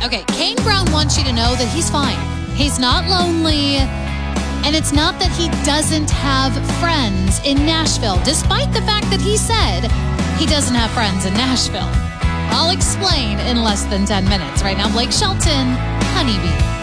Okay, Kane Brown wants you to know that he's fine. He's not lonely. And it's not that he doesn't have friends in Nashville, despite the fact that he said he doesn't have friends in Nashville. I'll explain in less than 10 minutes. Right now, Blake Shelton, Honeybee.